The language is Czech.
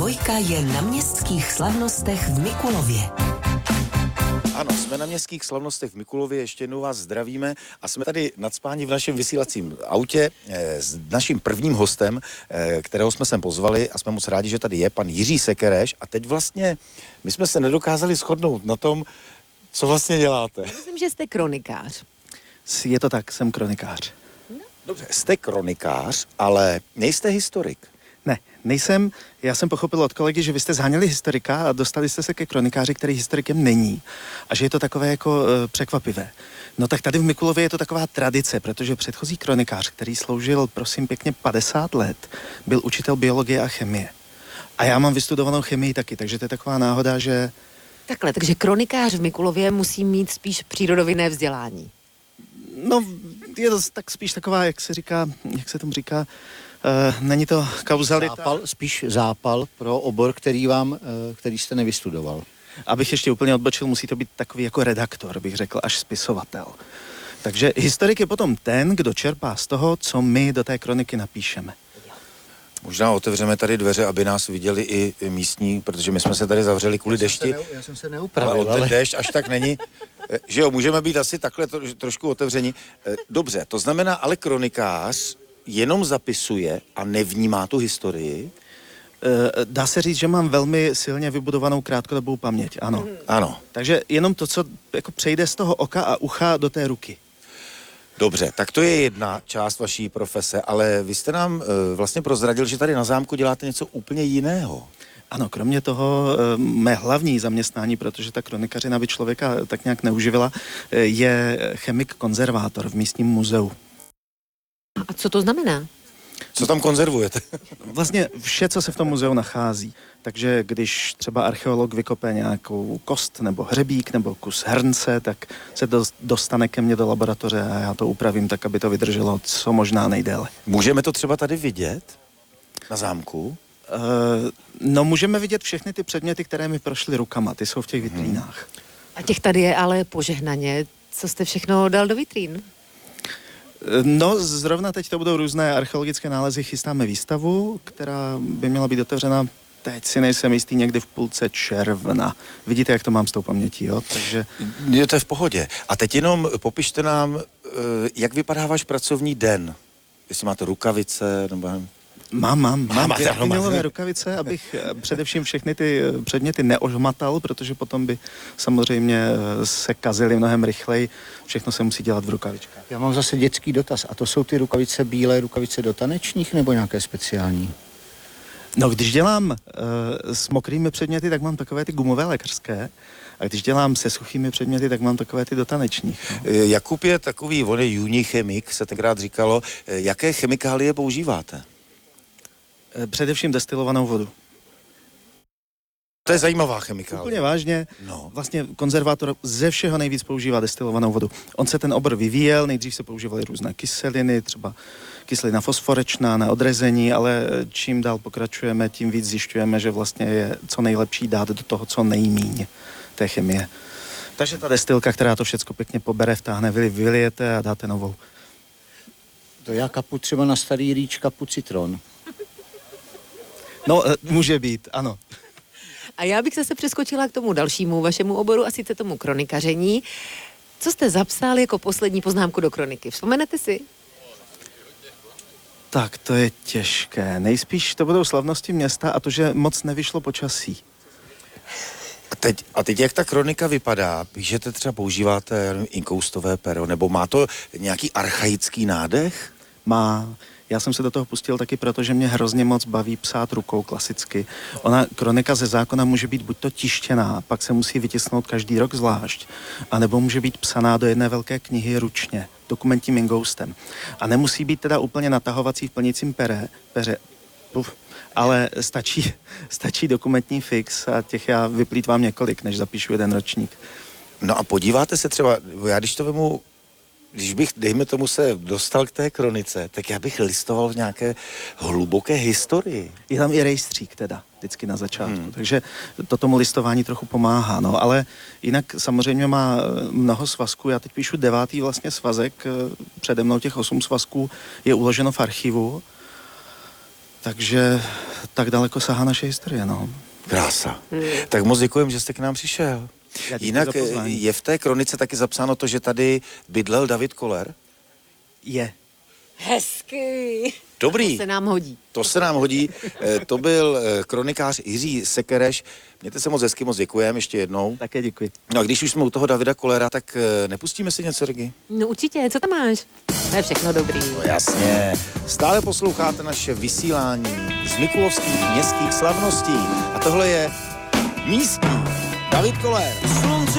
Dvojka je na městských slavnostech v Mikulově. Ano, jsme na městských slavnostech v Mikulově, ještě jednou vás zdravíme a jsme tady nacpáni v našem vysílacím autě s naším prvním hostem, kterého jsme sem pozvali a jsme moc rádi, že tady je pan Jiří Sekereš. A teď vlastně my jsme se nedokázali shodnout na tom, co vlastně děláte. Myslím, že jste kronikář. Je to tak, jsem kronikář. Dobře, jste kronikář, ale nejste historik. Ne, nejsem. Já jsem pochopil od kolegy, že vy jste zháněli historika a dostali jste se ke kronikáři, který historikem není. A že je to takové jako překvapivé. No tak tady v Mikulově je to taková tradice, protože předchozí kronikář, který sloužil, prosím pěkně, 50 let, byl učitel biologie a chemie. A já mám vystudovanou chemii taky, takže to je taková náhoda, že... Takhle, takže kronikář v Mikulově musí mít spíš přírodovinné vzdělání. No, je to tak spíš taková, jak se tomu říká, není to kauzalita. Spíš zápal pro obor, který jste nevystudoval. Abych ještě úplně odbočil, musí to být takový jako redaktor, bych řekl, až spisovatel. Takže historik je potom ten, kdo čerpá z toho, co my do té kroniky napíšeme. Možná otevřeme tady dveře, aby nás viděli i místní, protože my jsme se tady zavřeli kvůli dešti. Já jsem se neupravil, ale déšť až tak není. Že jo, můžeme být asi takhle trošku otevření. Dobře, to znamená, ale kronikář jenom zapisuje a nevnímá tu historii? Dá se říct, že mám velmi silně vybudovanou krátkodobou paměť, ano. Ano. Takže jenom to, co jako přejde z toho oka a ucha do té ruky. Dobře, tak to je jedna část vaší profese, ale vy jste nám vlastně prozradil, že tady na zámku děláte něco úplně jiného. Ano, kromě toho mé hlavní zaměstnání, protože ta kronikařina by člověka tak nějak neuživila, je chemik-konzervátor v místním muzeu. A co to znamená? Co tam konzervujete? Vlastně vše, co se v tom muzeu nachází. Takže když třeba archeolog vykope nějakou kost nebo hřebík nebo kus hrnce, tak se dostane ke mně do laboratoře a já to upravím tak, aby to vydrželo co možná nejdéle. Můžeme to třeba tady vidět? Na zámku? No, můžeme vidět všechny ty předměty, které mi prošly rukama. Ty jsou v těch vitrínách. A těch tady je ale požehnaně. Co jste všechno dal do vitrín? No, zrovna teď to budou různé archeologické nálezy. Chystáme výstavu, která by měla být otevřena, teď si nejsem jistý, někdy v půlce června. Vidíte, jak to mám s tou pamětí, jo? Takže... Je to v pohodě. A teď jenom popište nám, jak vypadá váš pracovní den. Jestli máte rukavice, nebo... Mám vinylové rukavice, abych především všechny ty předměty neožmatal, protože potom by samozřejmě se kazily mnohem rychleji. Všechno se musí dělat v rukavičkách. Já mám zase dětský dotaz. A to jsou ty rukavice bílé, rukavice do tanečních nebo nějaké speciální? No, když dělám s mokrými předměty, tak mám takové ty gumové lékařské. A když dělám se suchými předměty, tak mám takové ty do tanečních. No. Jakub je takový, on je juní chemik, se tenkrát říkalo. Jaké chemikálie používáte? Především destilovanou vodu. To je zajímavá chemikálie. Úplně vážně. No. Vlastně konzervátor ze všeho nejvíc používá destilovanou vodu. On se ten obor vyvíjel, nejdřív se používaly různé kyseliny, třeba kyselina fosforečná na odrezení, ale čím dál pokračujeme, tím víc zjišťujeme, že vlastně je co nejlepší dát do toho, co nejmíň té chemie. Takže ta destilka, která to všecko pěkně pobere, vtáhne, vylijete a dáte novou. To já kapu třeba na starý rýč, kapu citron. No, může být, ano. A já bych zase přeskočila k tomu dalšímu vašemu oboru, a sice tomu kronikaření. Co jste zapsal jako poslední poznámku do kroniky? Vzpomenete si? Tak, to je těžké. Nejspíš to budou slavnosti města a to, že moc nevyšlo počasí. A teď jak ta kronika vypadá? Píšete třeba, používáte inkoustové pero, nebo má to nějaký archaický nádech? Má. Já jsem se do toho pustil taky, protože mě hrozně moc baví psát rukou klasicky. Ona, kronika ze zákona může být buď to tištěná, pak se musí vytisknout každý rok zvlášť, anebo může být psaná do jedné velké knihy ručně, dokumentním inkoustem. A nemusí být teda úplně natahovací v plnicím peře, ale stačí dokumentní fix a těch já vyplýtvám několik, než zapíšu jeden ročník. No a podíváte se třeba, já když to vemu, když bych, dejme tomu, se dostal k té kronice, tak já bych listoval v nějaké hluboké historii. Je tam i rejstřík teda, vždycky na začátku, takže to tomu listování trochu pomáhá, no, ale jinak samozřejmě má mnoho svazků, já teď píšu 9. vlastně svazek, přede mnou těch 8 svazků je uloženo v archivu, takže tak daleko sahá naše historie, no. Krása. Tak moc děkujem, že jste k nám přišel. Já děkuji Jinak za pozvání. je v té kronice taky zapsáno to, že tady bydlel David Koller? Je. Hezky. Dobrý. To se nám hodí. To se nám hodí. To byl kronikář Jiří Sekereš. Mějte se moc hezky, moc děkujeme ještě jednou. Také děkuji. No a když už jsme u toho Davida Kollera, tak nepustíme si něco, Regi? No určitě, co tam máš? To je všechno dobrý. No jasně. Stále posloucháte naše vysílání z Mikulovských městských slavností. A tohle je místní David Koller.